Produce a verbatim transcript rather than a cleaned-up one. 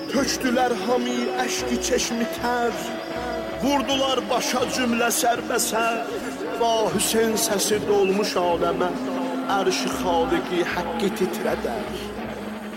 tökdülər hami əşki çeşmi tər, vurdular başa cümlə sərbəsər. Va Hüseyn səsi dolmuş aləmə, ərş-i xaliqi haqqı titrədər.